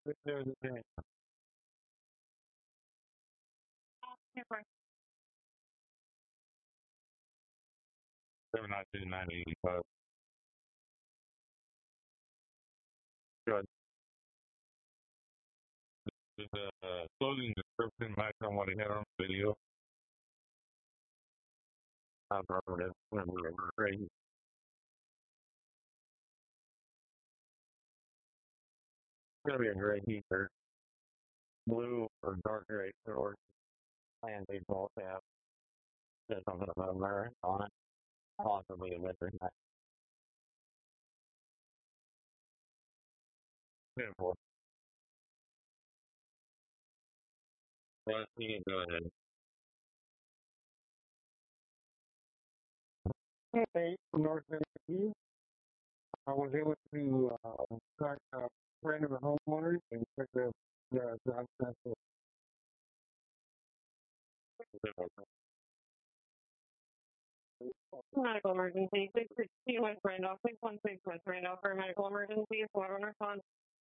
There's a thing. 792-985. Good. There's a clothing description match on what he had on the video. I remember this when we were crazy. It's gonna be a great t-shirt. Blue or dark gray shorts and baseball cap. There's something about America on it. Possibly a winter hat. Beautiful. But you can go ahead. Hey, North Tennessee. I was able to contact a friend of the homeowners and check the job census. Medical emergency, 662 West Randolph, 616 West Randolph for a medical emergency, squad on response.